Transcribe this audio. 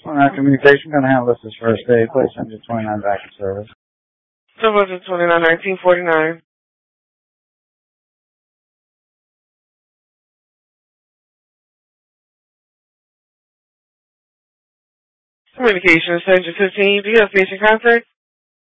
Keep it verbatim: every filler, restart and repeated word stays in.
On our communication, going to handle this as first aid. Place engine twenty-nine back in service. So was it twenty-nine nineteen forty-nine? Communication, Engine fifteen. Do you have patient contact?